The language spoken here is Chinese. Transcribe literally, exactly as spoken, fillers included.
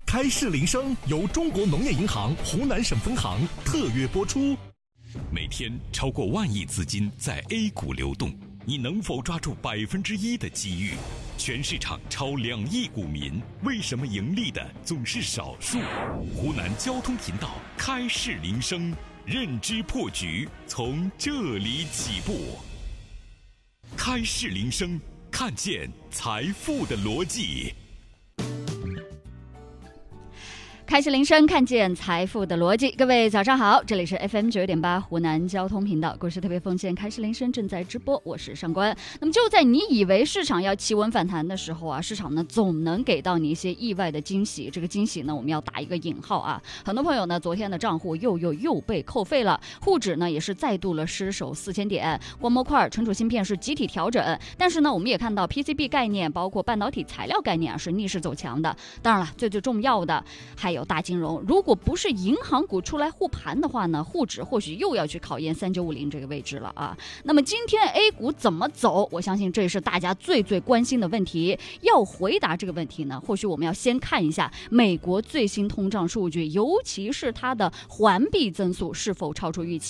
开市铃声由中国农业银行湖南省分行特约播出。 每天超过万亿资金在 A 股流动，你能否抓住百分之一的机遇？全市场超两亿股民，为什么盈利的总是少数？湖南交通频道开市铃声，认知破局从这里起步。开市铃声，看见财富的逻辑。 开市铃声，看见财富的逻辑。各位早上好，这里是 F M 九九点八湖南交通频道，股市特别奉献开市铃声正在直播，我是上官。那么就在你以为市场要企稳反弹的时候啊，市场呢总能给到你一些意外的惊喜。这个惊喜呢，我们要打一个引号啊。很多朋友呢，昨天的账户又又又被扣费了，沪指呢也是再度了失守四千点，光模块、存储芯片是集体调整。但是呢，我们也看到 P C B 概念，包括半导体材料概念啊，是逆势走强的。当然了，最最重要的还有有大金融，如果不是银行股出来护盘的话呢，沪指或许又要去考验三九五零这个位置了啊。那么今天 A 股怎么走？我相信这是大家最最关心的问题。要回答这个问题呢，或许我们要先看一下美国最新通胀数据，尤其是它的环比增速是否超出预期。